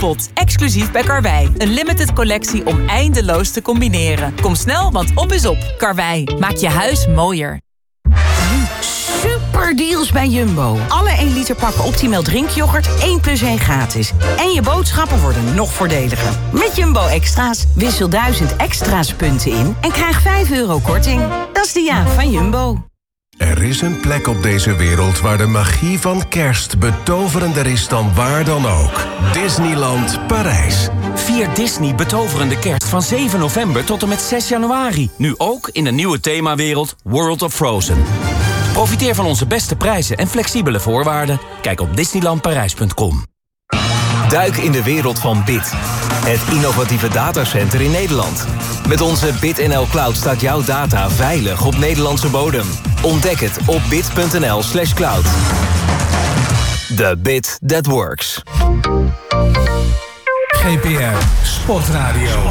Pot, exclusief bij Karwei. Een limited collectie om eindeloos te combineren. Kom snel, want op is op. Karwei, maak je huis mooier. Super deals bij Jumbo. Alle 1 liter pakken Optimal drinkyoghurt 1 + 1 gratis. En je boodschappen worden nog voordeliger. Met Jumbo Extra's wissel 1000 extra's punten in en krijg €5 korting. Dat is de ja van Jumbo. Er is een plek op deze wereld waar de magie van kerst betoverender is dan waar dan ook. Disneyland Parijs. Vier Disney betoverende kerst van 7 november tot en met 6 januari. Nu ook in de nieuwe themawereld World of Frozen. Profiteer van onze beste prijzen en flexibele voorwaarden. Kijk op disneylandparijs.com. Duik in de wereld van BIT. Het innovatieve datacenter in Nederland. Met onze BitNL Cloud staat jouw data veilig op Nederlandse bodem. Ontdek het op bit.nl/cloud. The bit that works. GPR Sportradio.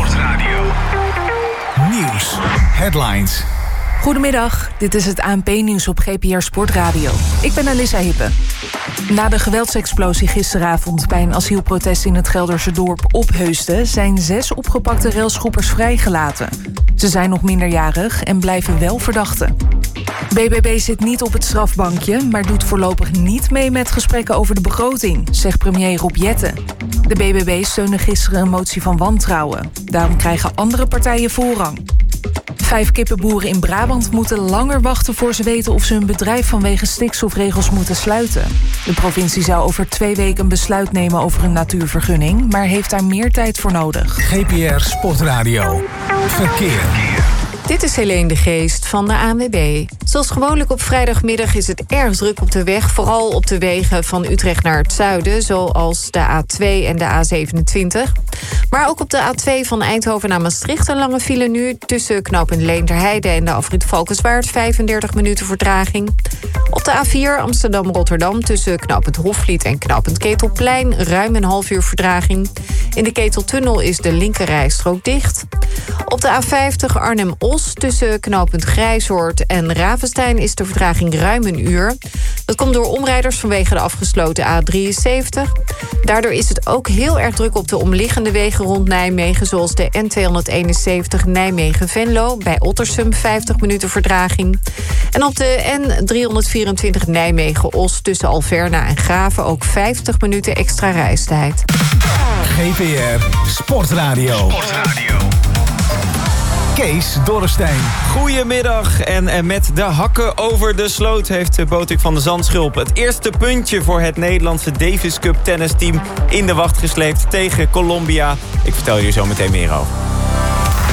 Nieuws. Headlines. Goedemiddag, dit is het ANP-nieuws op GPR Sportradio. Ik ben Alissa Hippe. Na de geweldsexplosie gisteravond bij een asielprotest in het Gelderse dorp Opheusden zijn 6 opgepakte railschoppers vrijgelaten. Ze zijn nog minderjarig en blijven wel verdachten. BBB zit niet op het strafbankje, maar doet voorlopig niet mee met gesprekken over de begroting, zegt premier Rob Jetten. De BBB steunde gisteren een motie van wantrouwen. Daarom krijgen andere partijen voorrang. 5 kippenboeren in Brabant moeten langer wachten voor ze weten of ze hun bedrijf vanwege stikstofregels moeten sluiten. De provincie zou over 2 weken een besluit nemen over een natuurvergunning, maar heeft daar meer tijd voor nodig. GPR Sportradio. Verkeer. Dit is Helene de Geest van de ANWB. Zoals gewoonlijk op vrijdagmiddag is het erg druk op de weg. Vooral op de wegen van Utrecht naar het zuiden, zoals de A2 en de A27. Maar ook op de A2 van Eindhoven naar Maastricht een lange file nu. Tussen knooppunt Leenderheide en de afrit Valkenswaard 35 minuten vertraging. Op de A4 Amsterdam-Rotterdam tussen knooppunt Hofvliet en knooppunt Ketelplein ruim een half uur vertraging. In de Keteltunnel is de linkerrijstrook dicht. Op de A50 Arnhem-Os tussen knooppunt Grijshoort en Ravenstein is de vertraging ruim een uur. Dat komt door omrijders vanwege de afgesloten A73. Daardoor is het ook heel erg druk op de omliggende wegen rond Nijmegen, zoals de N271 Nijmegen-Venlo bij Ottersum 50 minuten vertraging. En op de N324 Nijmegen-Os tussen Alverna en Graven ook 50 minuten extra reistijd. GPR Sportradio. Kees Dorrestein. Goedemiddag. En met de hakken over de sloot heeft Botik van de Zandschulp het eerste puntje voor het Nederlandse Davis Cup tennisteam in de wacht gesleept tegen Colombia. Ik vertel je zo meteen meer over.